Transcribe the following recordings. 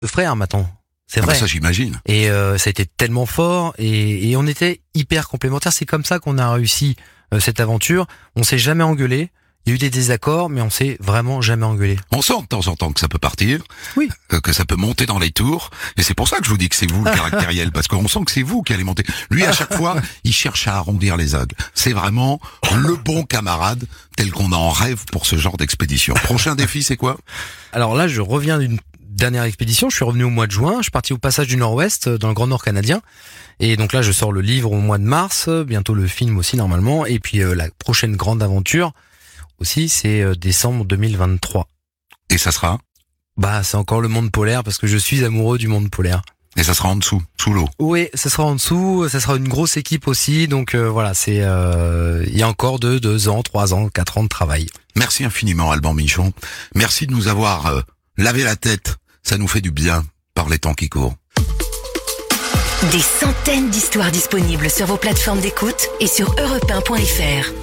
frère maintenant. C'est Ah vrai. bah ça j'imagine. Et ça a été tellement fort et on était hyper complémentaires. C'est comme ça qu'on a réussi cette aventure. On s'est jamais engueulé. Il y a eu des désaccords, mais on s'est vraiment jamais engueulé. On sent de temps en temps que ça peut partir, Oui. que ça peut monter dans les tours, et c'est pour ça que je vous dis que c'est vous le caractériel, parce qu'on sent que c'est vous qui allez monter. Lui, à chaque fois, il cherche à arrondir les angles. C'est vraiment le bon camarade tel qu'on en rêve pour ce genre d'expédition. Prochain défi, c'est quoi? Alors là, je reviens d'une dernière expédition. Je suis revenu au mois de juin. Je suis parti au passage du Nord-Ouest, dans le Grand Nord canadien. Et donc là, je sors le livre au mois de mars, bientôt le film aussi normalement. Et puis la prochaine grande aventure aussi, c'est décembre 2023. Et ça sera? Bah, c'est encore le monde polaire parce que je suis amoureux du monde polaire. Et ça sera en dessous, sous l'eau. Oui, ça sera en dessous, ça sera une grosse équipe aussi, donc voilà, c'est il y a encore 2 ans, 3 ans, 4 ans de travail. Merci infiniment, Alban Michon. Merci de nous avoir lavé la tête. Ça nous fait du bien par les temps qui courent. Des centaines d'histoires disponibles sur vos plateformes d'écoute et sur europe1.fr.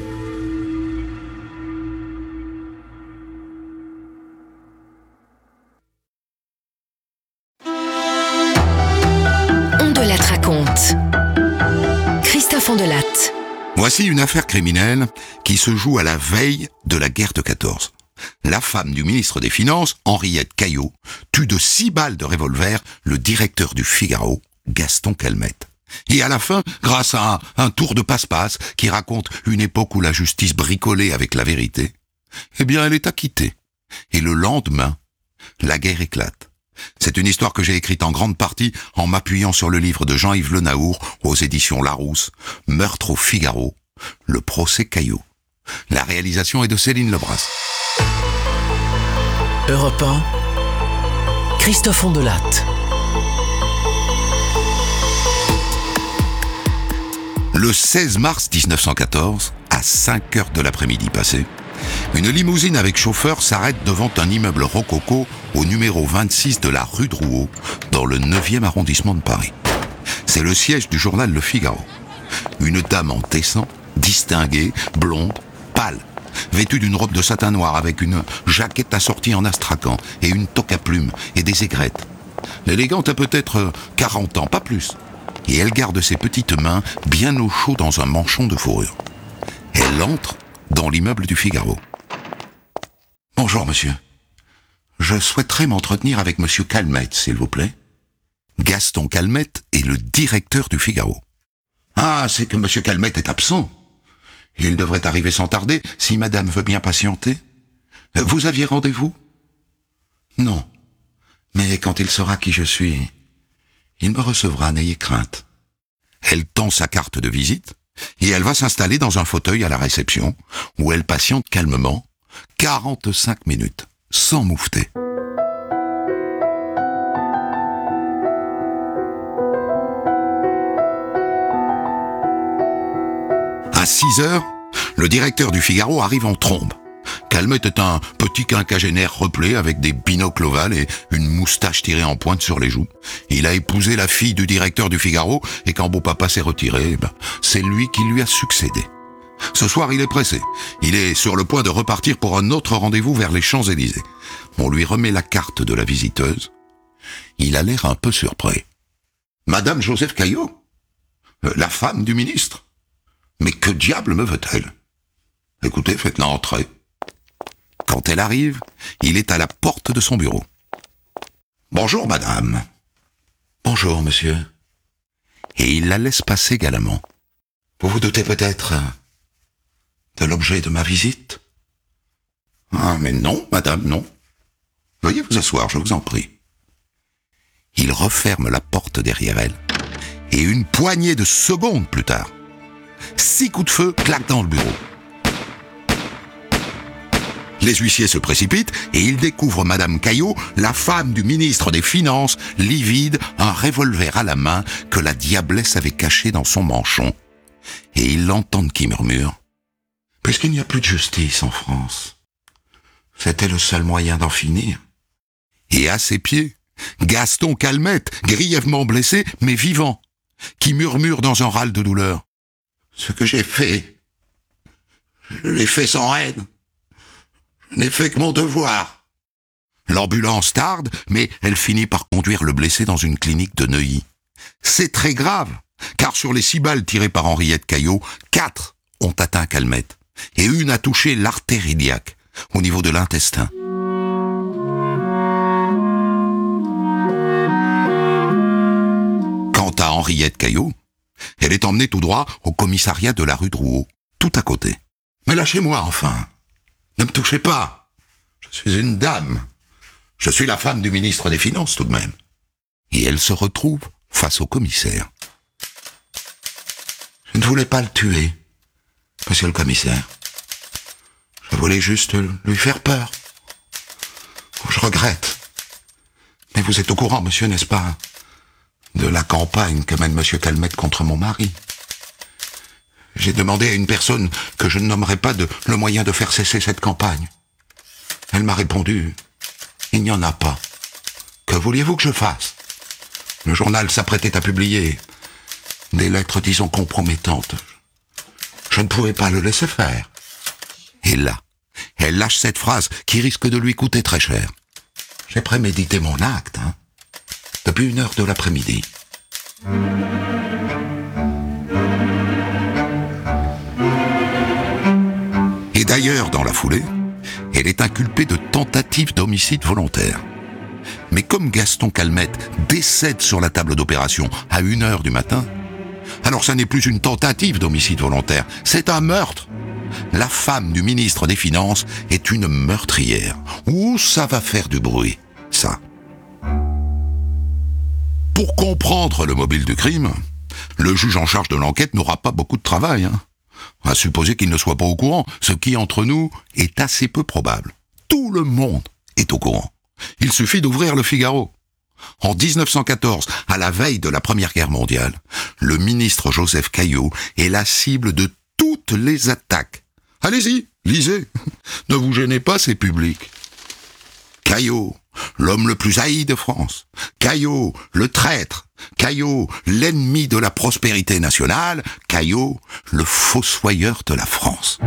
Ondelatte raconte. Christophe Ondelatte. Voici une affaire criminelle qui se joue à la veille de la guerre de 14. La femme du ministre des Finances, Henriette Caillot, tue de 6 balles de revolver le directeur du Figaro, Gaston Calmette. Et à la fin, grâce à un tour de passe-passe qui raconte une époque où la justice bricolait avec la vérité, eh bien elle est acquittée. Et le lendemain, la guerre éclate. C'est une histoire que j'ai écrite en grande partie en m'appuyant sur le livre de Jean-Yves Le Naour aux éditions Larousse, Meurtre au Figaro, le procès Caillot. La réalisation est de Céline Lebras. Europe 1, Christophe Ondelatte. Le 16 mars 1914, à 5 heures de l'après-midi passé, une limousine avec chauffeur s'arrête devant un immeuble rococo au numéro 26 de la rue Drouot, dans le 9e arrondissement de Paris. C'est le siège du journal Le Figaro. Une dame en tesson, distinguée, blonde, pâle, vêtue d'une robe de satin noir avec une jaquette assortie en astrakhan et une toque à plumes et des aigrettes. L'élégante a peut-être 40 ans, pas plus. Et elle garde ses petites mains bien au chaud dans un manchon de fourrure. Elle entre dans l'immeuble du Figaro. « Bonjour, monsieur. Je souhaiterais m'entretenir avec monsieur Calmette, s'il vous plaît. » Gaston Calmette est le directeur du Figaro. « Ah, c'est que monsieur Calmette est absent. Il devrait arriver sans tarder, si madame veut bien patienter. Vous aviez rendez-vous ? » ?»« Non. Mais quand il saura qui je suis, il me recevra, n'ayez crainte. » Elle tend sa carte de visite et elle va s'installer dans un fauteuil à la réception où elle patiente calmement 45 minutes, sans moufter. À 6 heures, le directeur du Figaro arrive en trombe. Calmette est un petit quinquagénaire replé avec des binocles ovales et une moustache tirée en pointe sur les joues. Il a épousé la fille du directeur du Figaro et quand beau papa s'est retiré, c'est lui qui lui a succédé. Ce soir, il est pressé. Il est sur le point de repartir pour un autre rendez-vous vers les Champs-Élysées. On lui remet la carte de la visiteuse. Il a l'air un peu surpris. « Madame Joseph Caillot ? La femme du ministre ? Mais que diable me veut-elle ? Écoutez, faites-la entrer. » Quand elle arrive, il est à la porte de son bureau. « Bonjour, madame. »« Bonjour, monsieur. » Et il la laisse passer galamment. « Vous vous doutez peut-être de l'objet de ma visite ? » ?»« Ah, mais non, madame, non. Veuillez vous asseoir, je vous en prie. » Il referme la porte derrière elle, et une poignée de secondes plus tard, 6 coups de feu claquent dans le bureau. Les huissiers se précipitent et ils découvrent Madame Caillot, la femme du ministre des Finances, livide, un revolver à la main que la diablesse avait caché dans son manchon. Et ils l'entendent qui murmure « Puisqu'il n'y a plus de justice en France, c'était le seul moyen d'en finir. » Et à ses pieds, Gaston Calmette, grièvement blessé, mais vivant, qui murmure dans un râle de douleur « Ce que j'ai fait, je l'ai fait sans haine. Je n'ai fait que mon devoir. L'ambulance tarde, mais elle finit par conduire le blessé dans une clinique de Neuilly. C'est très grave, car sur les 6 balles tirées par Henriette Caillot, 4 ont atteint Calmette, et une a touché l'artère iliaque, au niveau de l'intestin. Quant à Henriette Caillot, elle est emmenée tout droit au commissariat de la rue Drouot, tout à côté. Mais lâchez-moi enfin. Ne me touchez pas. Je suis une dame. Je suis la femme du ministre des Finances tout de même. Et elle se retrouve face au commissaire. Je ne voulais pas le tuer, monsieur le commissaire. Je voulais juste lui faire peur. Je regrette. Mais vous êtes au courant, monsieur, n'est-ce pas, de la campagne que mène monsieur Calmette contre mon mari. J'ai demandé à une personne que je ne nommerai pas le moyen de faire cesser cette campagne. Elle m'a répondu, il n'y en a pas. Que vouliez-vous que je fasse? Le journal s'apprêtait à publier des lettres, disons, compromettantes. Je ne pouvais pas le laisser faire. Et là, elle lâche cette phrase qui risque de lui coûter très cher. J'ai prémédité mon acte, depuis 1h de l'après-midi. Et d'ailleurs, dans la foulée, elle est inculpée de tentative d'homicide volontaire. Mais comme Gaston Calmette décède sur la table d'opération à 1h du matin, alors ça n'est plus une tentative d'homicide volontaire, c'est un meurtre. La femme du ministre des Finances est une meurtrière. Ouh, ça va faire du bruit, ça. Pour comprendre le mobile du crime, le juge en charge de l'enquête n'aura pas beaucoup de travail. À supposer qu'il ne soit pas au courant, ce qui, entre nous, est assez peu probable. Tout le monde est au courant. Il suffit d'ouvrir le Figaro. En 1914, à la veille de la Première Guerre mondiale, le ministre Joseph Caillot est la cible de toutes les attaques. Allez-y, lisez. Ne vous gênez pas, c'est public. Caillot, l'homme le plus haï de France. Caillot, le traître. Caillot, l'ennemi de la prospérité nationale. Caillot, le fossoyeur de la France.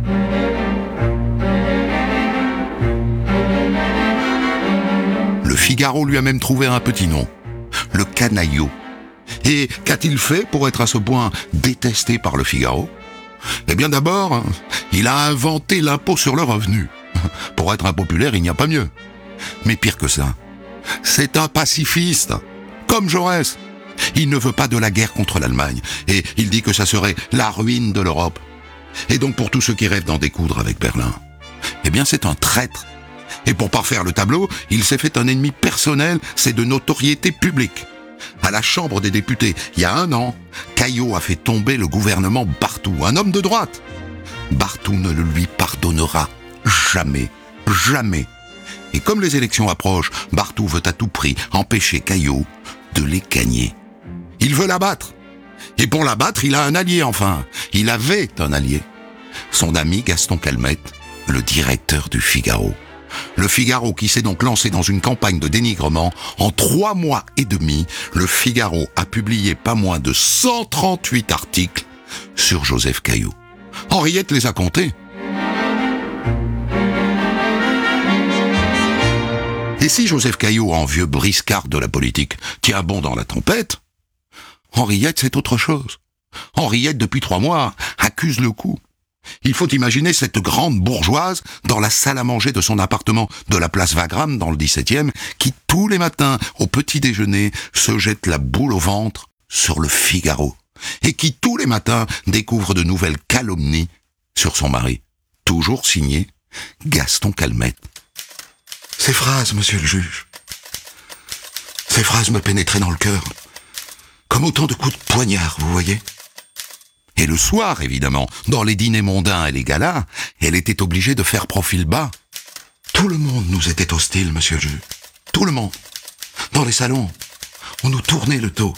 Le Figaro lui a même trouvé un petit nom, le Canaillot. Et qu'a-t-il fait pour être à ce point détesté par le Figaro? Eh bien d'abord, il a inventé l'impôt sur le revenu. Pour être impopulaire, il n'y a pas mieux. Mais pire que ça, c'est un pacifiste, comme Jaurès. Il ne veut pas de la guerre contre l'Allemagne, et il dit que ça serait la ruine de l'Europe. Et donc pour tous ceux qui rêvent d'en découdre avec Berlin, eh bien c'est un traître. Et pour parfaire le tableau, il s'est fait un ennemi personnel, c'est de notoriété publique. À la Chambre des députés, il y a 1 an, Caillot a fait tomber le gouvernement Barthou, un homme de droite. Barthou ne le lui pardonnera jamais, jamais. Et comme les élections approchent, Barthou veut à tout prix empêcher Caillot de les gagner. Il veut l'abattre. Et pour l'abattre, il a un allié enfin. Il avait un allié. Son ami Gaston Calmette, le directeur du Figaro. Le Figaro qui s'est donc lancé dans une campagne de dénigrement. En 3 mois et demi, le Figaro a publié pas moins de 138 articles sur Joseph Caillot. Henriette les a comptés. Et si Joseph Caillot, en vieux briscard de la politique, tient bon dans la tempête, Henriette, c'est autre chose. Henriette, depuis 3 mois, accuse le coup. Il faut imaginer cette grande bourgeoise dans la salle à manger de son appartement de la place Wagram dans le 17e, qui tous les matins, au petit déjeuner, se jette la boule au ventre sur le Figaro, et qui tous les matins découvre de nouvelles calomnies sur son mari, toujours signé Gaston Calmette. Ces phrases, monsieur le juge, ces phrases me pénétraient dans le cœur, comme autant de coups de poignard, vous voyez. Et le soir, évidemment, dans les dîners mondains et les galas, elle était obligée de faire profil bas. Tout le monde nous était hostile, monsieur le juge. Tout le monde. Dans les salons, on nous tournait le dos.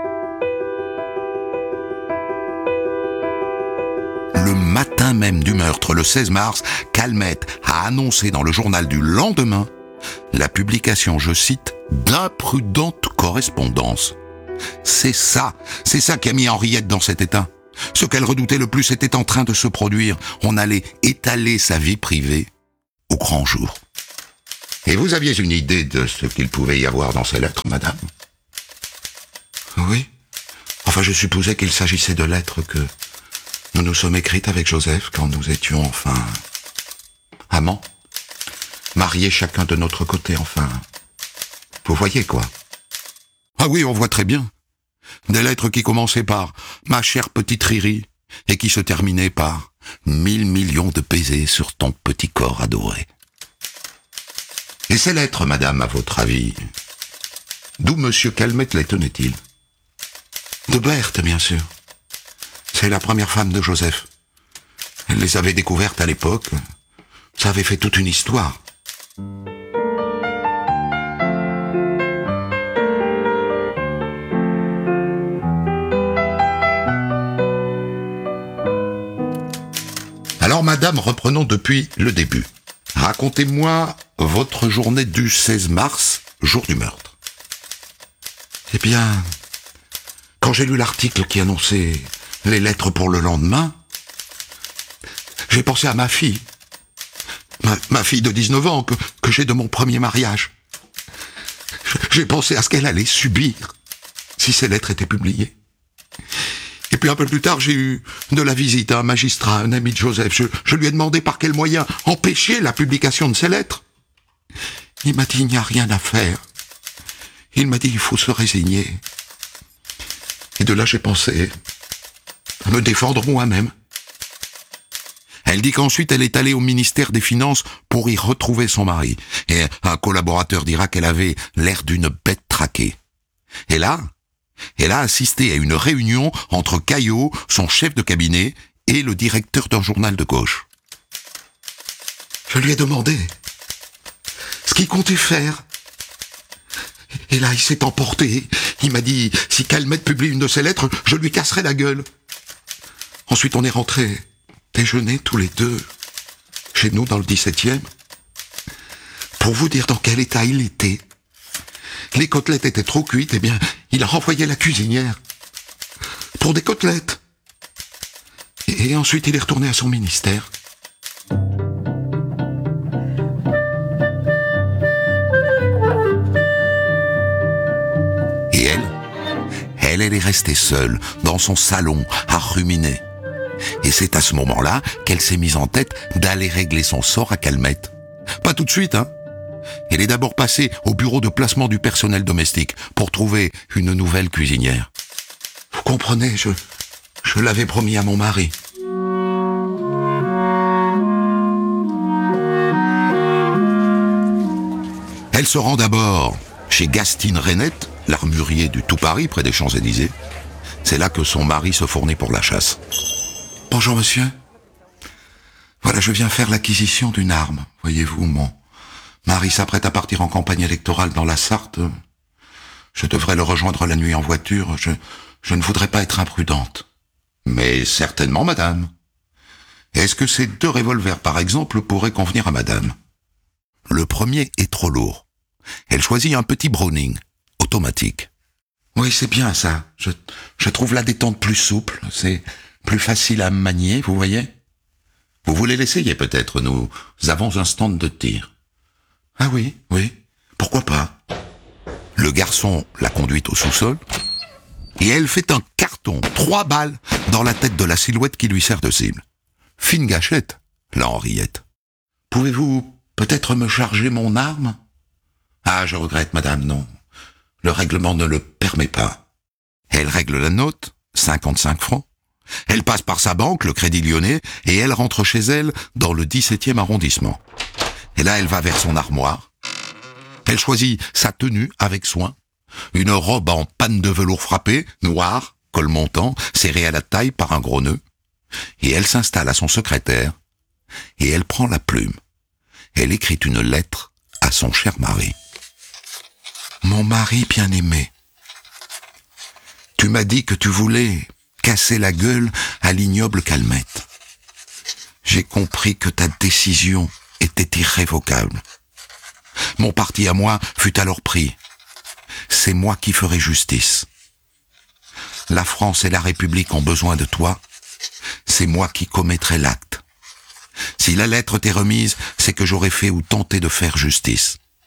Le matin même du meurtre, le 16 mars, Calmette a annoncé dans le journal du lendemain la publication, je cite, d'imprudentes correspondances. C'est ça qui a mis Henriette dans cet état. Ce qu'elle redoutait le plus était en train de se produire. On allait étaler sa vie privée au grand jour. Et vous aviez une idée de ce qu'il pouvait y avoir dans ces lettres, madame? Oui. Enfin, je supposais qu'il s'agissait de lettres que nous nous sommes écrites avec Joseph quand nous étions, enfin, amants. Mariés chacun de notre côté, enfin. Vous voyez, quoi. Ah oui, on voit très bien. Des lettres qui commençaient par « Ma chère petite Riri » et qui se terminaient par « 1000 millions de baisers sur ton petit corps adoré ». Et ces lettres, madame, à votre avis, d'où monsieur Calmette les tenait-il? De Berthe, bien sûr. C'est la première femme de Joseph. Elle les avait découvertes à l'époque. Ça avait fait toute une histoire. Alors, madame, reprenons depuis le début. Racontez-moi votre journée du 16 mars, jour du meurtre. Eh bien, quand j'ai lu l'article qui annonçait les lettres pour le lendemain, j'ai pensé à ma fille. Ma fille de 19 ans que j'ai de mon premier mariage. J'ai pensé à ce qu'elle allait subir si ces lettres étaient publiées. Et puis un peu plus tard, j'ai eu de la visite à un magistrat, un ami de Joseph. Je lui ai demandé par quel moyen empêcher la publication de ces lettres. Il m'a dit, il n'y a rien à faire. Il m'a dit, il faut se résigner. Et de là, j'ai pensé à me défendre moi-même. Elle dit qu'ensuite, elle est allée au ministère des Finances pour y retrouver son mari. Et un collaborateur dira qu'elle avait l'air d'une bête traquée. Et là, elle a assisté à une réunion entre Caillot, son chef de cabinet, et le directeur d'un journal de gauche. Je lui ai demandé ce qu'il comptait faire. Et là, il s'est emporté. Il m'a dit, si Calmette publie une de ses lettres, je lui casserai la gueule. Ensuite, on est rentrés déjeuner tous les deux, chez nous dans le 17e. Pour vous dire dans quel état il était. Les côtelettes étaient trop cuites, eh bien, il a renvoyé la cuisinière pour des côtelettes. Et ensuite, il est retourné à son ministère. Et elle est restée seule dans son salon à ruminer. Et c'est à ce moment-là qu'elle s'est mise en tête d'aller régler son sort à Calmette. Pas tout de suite, hein. Elle est d'abord passée au bureau de placement du personnel domestique pour trouver une nouvelle cuisinière. Vous comprenez, je l'avais promis à mon mari. Elle se rend d'abord chez Gastine Renette, l'armurier du Tout Paris, près des Champs-Élysées. C'est là que son mari se fournit pour la chasse. Bonjour monsieur. Voilà, je viens faire l'acquisition d'une arme. Voyez-vous, mon mari s'apprête à partir en campagne électorale dans la Sarthe. Je devrais le rejoindre la nuit en voiture. Je ne voudrais pas être imprudente. Mais certainement, madame. Est-ce que ces 2 revolvers, par exemple, pourraient convenir à madame? Le premier est trop lourd. Elle choisit un petit Browning, automatique. Oui, c'est bien ça. Je trouve la détente plus souple. C'est plus facile à manier, vous voyez? Vous voulez l'essayer peut-être? Nous avons un stand de tir. Ah oui, pourquoi pas? Le garçon l'a conduite au sous-sol, et elle fait un carton, 3 balles, dans la tête de la silhouette qui lui sert de cible. Fine gâchette, la Henriette. Pouvez-vous peut-être me charger mon arme? Ah, je regrette, madame, non. Le règlement ne le permet pas. Elle règle la note, 55 francs. Elle passe par sa banque, le Crédit Lyonnais, et elle rentre chez elle dans le 17e arrondissement. Et là, elle va vers son armoire. Elle choisit sa tenue avec soin. Une robe en panne de velours frappé, noire, col montant, serrée à la taille par un gros nœud. Et elle s'installe à son secrétaire. Et elle prend la plume. Elle écrit une lettre à son cher mari. Mon mari bien-aimé, tu m'as dit que tu voulais casser la gueule à l'ignoble Calmette. J'ai compris que ta décision était irrévocable. Mon parti à moi fut alors pris. C'est moi qui ferai justice. La France et la République ont besoin de toi. C'est moi qui commettrai l'acte. Si la lettre t'est remise, c'est que j'aurais fait ou tenté de faire justice.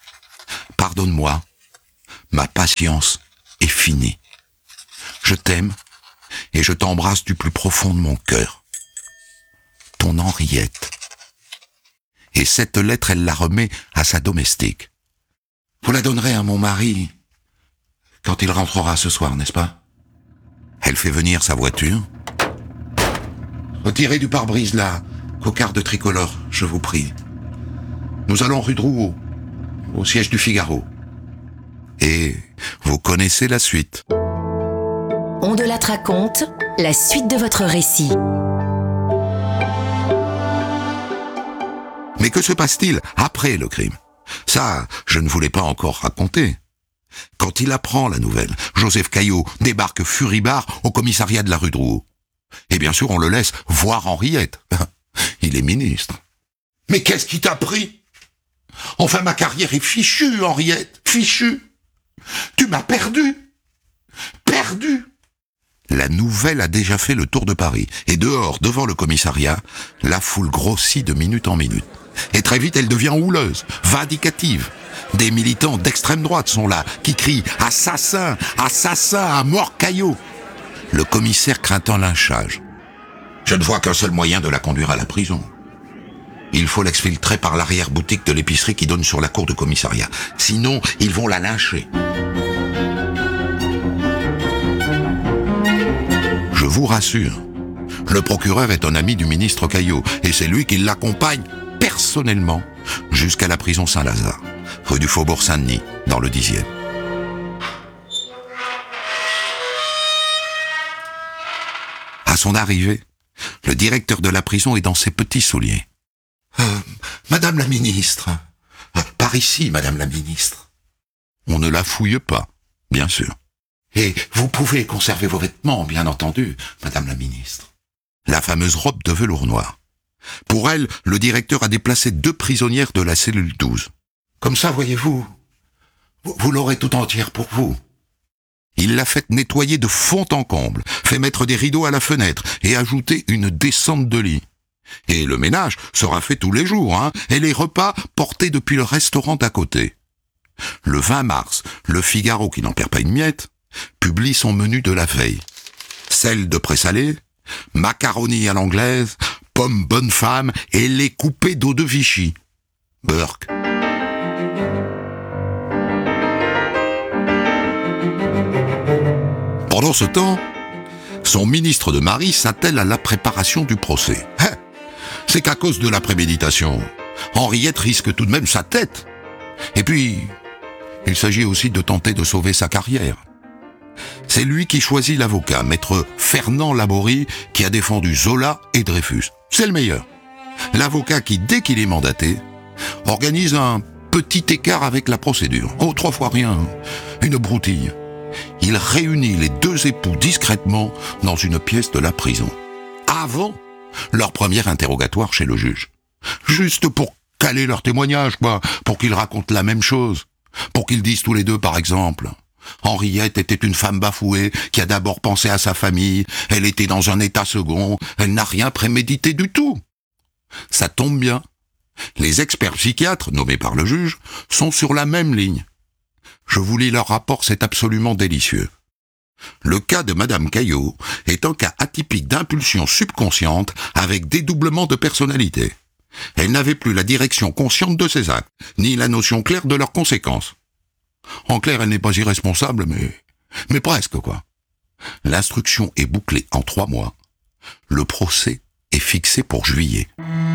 pardonne-moi, ma patience est finie. Je t'aime et je t'embrasse du plus profond de mon cœur. Ton Henriette. Et cette lettre, elle la remet à sa domestique. Vous la donnerez à mon mari quand il rentrera ce soir, n'est-ce pas? Elle fait venir sa voiture. Retirez du pare-brise la cocarde tricolore, je vous prie. Nous allons rue Drouot, au siège du Figaro. Et vous connaissez la suite. On de la raconte, la suite de votre récit. Mais que se passe-t-il après le crime? Ça, je ne voulais pas encore raconter. Quand il apprend la nouvelle, Joseph Caillot débarque furibard au commissariat de la rue Drouot. Et bien sûr, on le laisse voir Henriette. Il est ministre. Mais qu'est-ce qui t'a pris? Enfin, ma carrière est fichue, Henriette, fichue. Tu m'as perdu. Perdu. La nouvelle a déjà fait le tour de Paris. Et dehors, devant le commissariat, la foule grossit de minute en minute. Et très vite, elle devient houleuse, vindicative. Des militants d'extrême droite sont là, qui crient « Assassin! Assassin! À mort Caillot !» Le commissaire craint un lynchage. Je ne vois qu'un seul moyen de la conduire à la prison. Il faut l'exfiltrer par l'arrière-boutique de l'épicerie qui donne sur la cour du commissariat. Sinon, ils vont la lyncher. Je vous rassure, le procureur est un ami du ministre Caillot et c'est lui qui l'accompagne personnellement jusqu'à la prison Saint-Lazare, rue du Faubourg Saint-Denis, dans le 10e. À son arrivée, le directeur de la prison est dans ses petits souliers. Madame la ministre, par ici, Madame la ministre. On ne la fouille pas, bien sûr. Et vous pouvez conserver vos vêtements, bien entendu, Madame la ministre. La fameuse robe de velours noir. Pour elle, le directeur a déplacé 2 prisonnières de la cellule 12. Comme ça, voyez-vous, vous l'aurez tout entière pour vous. Il l'a fait nettoyer de fond en comble, fait mettre des rideaux à la fenêtre et ajouter une descente de lit. Et le ménage sera fait tous les jours, et les repas portés depuis le restaurant d'à côté. Le 20 mars, le Figaro, qui n'en perd pas une miette, publie son menu de la veille. Sel de présalé, macaroni à l'anglaise, pommes bonne femme et lait coupé d'eau de Vichy. Burke. Pendant ce temps, son ministre de Marie s'attelle à la préparation du procès. C'est qu'à cause de la préméditation, Henriette risque tout de même sa tête. Et puis, il s'agit aussi de tenter de sauver sa carrière. C'est lui qui choisit l'avocat, maître Fernand Laborie, qui a défendu Zola et Dreyfus. C'est le meilleur. L'avocat qui, dès qu'il est mandaté, organise un petit écart avec la procédure. Oh, 3 fois rien, une broutille. Il réunit les 2 époux discrètement dans une pièce de la prison. Avant leur premier interrogatoire chez le juge. Juste pour caler leur témoignage, quoi, pour qu'ils racontent la même chose. Pour qu'ils disent tous les 2, par exemple, Henriette était une femme bafouée qui a d'abord pensé à sa famille, elle était dans un état second, elle n'a rien prémédité du tout. Ça tombe bien. Les experts psychiatres, nommés par le juge, sont sur la même ligne. Je vous lis leur rapport, c'est absolument délicieux. Le cas de Madame Caillot est un cas atypique d'impulsion subconsciente avec dédoublement de personnalité. Elle n'avait plus la direction consciente de ses actes, ni la notion claire de leurs conséquences. En clair, elle n'est pas irresponsable, mais presque, quoi. L'instruction est bouclée en 3 mois. Le procès est fixé pour juillet.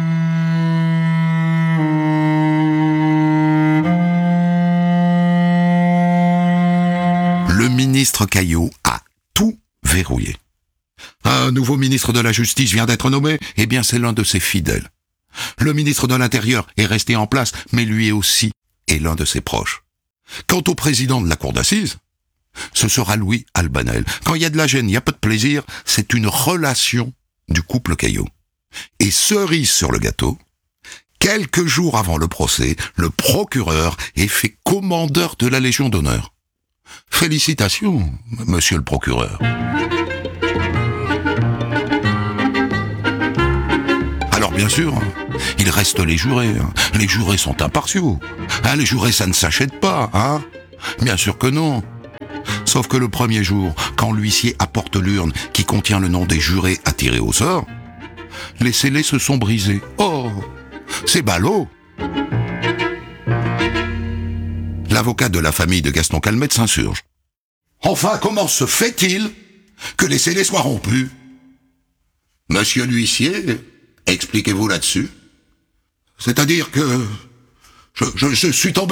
Le ministre Caillot a tout verrouillé. Un nouveau ministre de la Justice vient d'être nommé, eh bien c'est l'un de ses fidèles. Le ministre de l'Intérieur est resté en place, mais lui aussi est l'un de ses proches. Quant au président de la cour d'assises, ce sera Louis Albanel. Quand il y a de la gêne, il n'y a pas de plaisir, c'est une relation du couple Caillot. Et cerise sur le gâteau, quelques jours avant le procès, le procureur est fait commandeur de la Légion d'honneur. Félicitations, monsieur le procureur. Alors bien sûr, il reste les jurés. Les jurés sont impartiaux. Les jurés, ça ne s'achète pas, hein. Bien sûr que non. Sauf que le premier jour, quand l'huissier apporte l'urne qui contient le nom des jurés à tirer au sort, les scellés se sont brisés. Oh, c'est ballot. L'avocat de la famille de Gaston Calmette s'insurge. Enfin, comment se fait-il que les scellés soient rompus? Monsieur l'huissier, expliquez-vous là-dessus. C'est-à-dire que je suis tombé